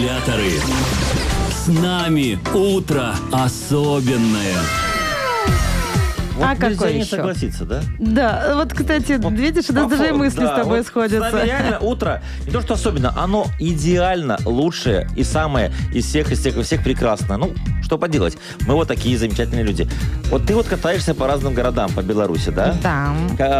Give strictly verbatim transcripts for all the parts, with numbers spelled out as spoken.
С нами утро особенное. Вот А нельзя какой не еще? согласиться, да? Да, вот, кстати, Вот видишь, у нас по даже и фо- мысли да, с тобой вот сходятся. С нами реально утро, не то что особенно, оно идеально лучшее и самое из всех, из всех, из всех прекрасное. Ну, что поделать, мы вот такие замечательные люди. Вот ты вот катаешься по разным городам, по Беларуси, да? Да.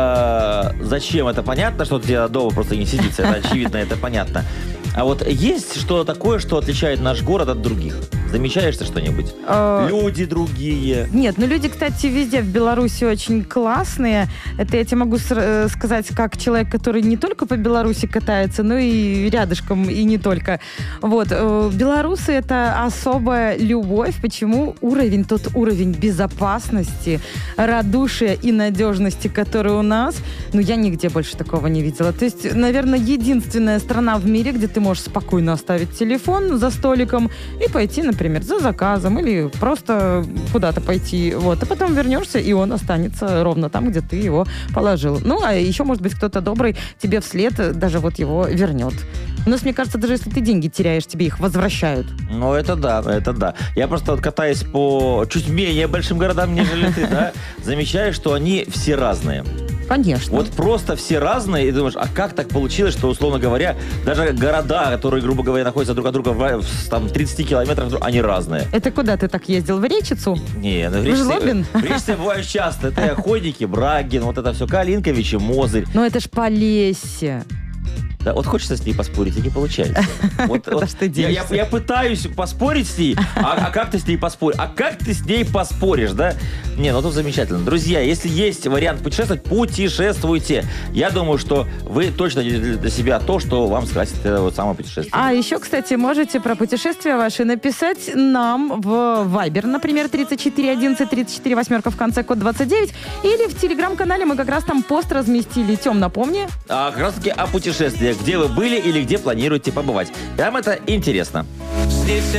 К- зачем? Это понятно, что у тебя дома просто не сидится, это очевидно, это понятно. А вот есть что-то такое, что отличает наш город от других? Замечаешь ты что-нибудь? Э, Люди другие. Нет, ну люди, кстати, везде в Беларуси очень классные. Это я тебе могу с- э, сказать как человек, который не только по Беларуси катается, но и рядышком, и не только. Вот. э, Белорусы — это особая любовь. Почему? Уровень, тот уровень безопасности, радушия и надежности, который у нас, ну я нигде больше такого не видела. То есть, наверное, единственная страна в мире, где ты можешь спокойно оставить телефон за столиком и пойти, например, за заказом или просто куда-то пойти. Вот. А потом вернешься, и он останется ровно там, где ты его положил. Ну, а еще, может быть, кто-то добрый тебе вслед даже вот его вернет. У нас, мне кажется, даже если ты деньги теряешь, тебе их возвращают. Ну, это да, это да. Я просто вот катаюсь по чуть менее большим городам, нежели ты, да, замечаю, что они все разные. Конечно. Вот просто все разные, и думаешь, а как так получилось, что, условно говоря, даже города, которые, грубо говоря, находятся друг от друга в, в, там, тридцати километрах, они разные. Это куда ты так ездил? В Речицу? Не, ну, в В Речце- Жлобин? в Речце бываю часто. Это и Охотники, Брагин, вот это все, Калинкович и Мозырь. Ну, это ж Полесье. Да, вот хочется с ней поспорить, и не получается. Вот, Куда вот ж ты я, я- денешься? я пытаюсь поспорить с ней, а, а как ты с ней поспоришь? А как ты с ней поспоришь, да? Не, ну тут замечательно. Друзья, если есть вариант путешествовать, путешествуйте. Я думаю, что вы точно найдете для себя то, что вам скрасит это вот самое путешествие. А еще, кстати, можете про путешествия ваши написать нам в Viber, например, тридцать четыре одиннадцать тридцать четыре восьмерка в конце, код двадцать девять, или в Телеграм-канале мы как раз там пост разместили. Тем, напомни. А как раз таки о путешествиях, где вы были или где планируете побывать. Нам это интересно. Здесь